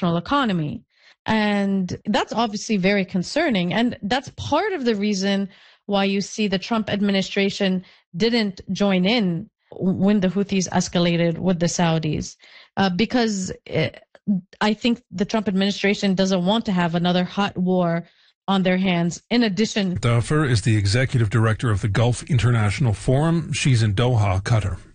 international economy. And that's obviously very concerning. And that's part of the reason why you see the Trump administration didn't join in when the Houthis escalated with the Saudis, because I think the Trump administration doesn't want to have another hot war on their hands. In addition, Dafer is the executive director of the Gulf International Forum. She's in Doha, Qatar.